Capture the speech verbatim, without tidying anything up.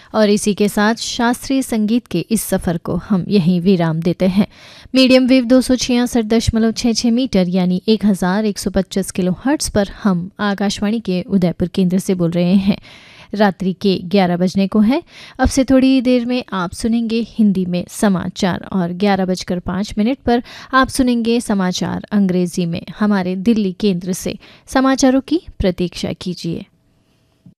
और इसी के साथ शास्त्रीय संगीत के इस सफ़र को हम यहीं विराम देते हैं। मीडियम वेव दो सौ छियासठ दशमलव छः छः मीटर यानी एक हज़ार एक सौ पच्चीस किलो हर्ट्ज़ पर हम आकाशवाणी के उदयपुर केंद्र से बोल रहे हैं। रात्रि के ग्यारह बजने को है। अब से थोड़ी देर में आप सुनेंगे हिंदी में समाचार और ग्यारह बजकर पाँच मिनट पर आप सुनेंगे समाचार अंग्रेजी में हमारे दिल्ली केंद्र से। समाचारों की प्रतीक्षा कीजिए।